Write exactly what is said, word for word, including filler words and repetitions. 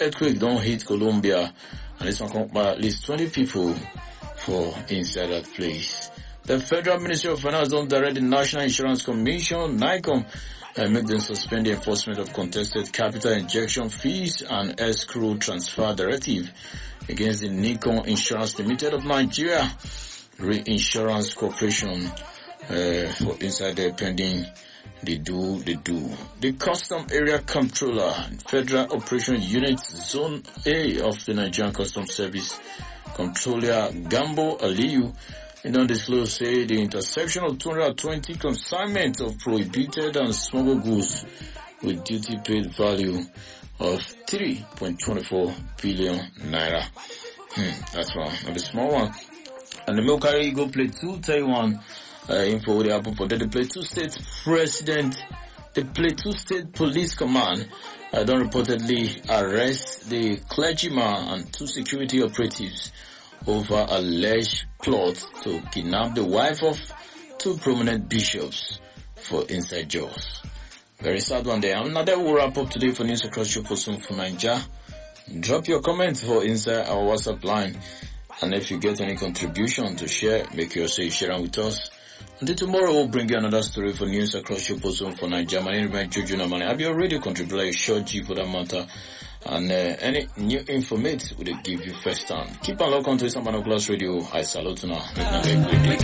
earthquake don't hit Colombia, and this one come by at least twenty people for inside that place. The Federal Ministry of Finance don't direct the National Insurance Commission, NICOM, and make them suspend the enforcement of contested capital injection fees and escrow transfer directive against the Nikon Insurance Limited of Nigeria Reinsurance Corporation uh, for inside the pending the do the do. The Custom Area Controller, Federal Operation Unit Zone A of the Nigerian Customs Service, Controller Gambo Aliyu, and don't disclose say the interception of two hundred twenty consignments of prohibited and smuggled goods with duty paid value of three point two four billion naira. Hmm, that's one. Not a small one. And the Military Eagle Plateau Taiwan uh, info with the happen for that. The Plateau State President, the Plateau State Police Command uh, don't reportedly arrest the clergyman and two security operatives over alleged plot to kidnap the wife of two prominent bishops for inside jails. Very sad one there. And now that will wrap up today for News Across Your Person for Nigeria. Drop your comments for inside our WhatsApp line. And if you get any contribution to share, make sure you share them with us. Until tomorrow, we'll bring you another story for News Across Your Person for Nigeria. My name is Jojo Namani. I'll be a radio contributor, a short G for that matter. And uh, any new information will give you first hand. Keep on lock on to Samano Class Radio. I salute you now. Make a great day.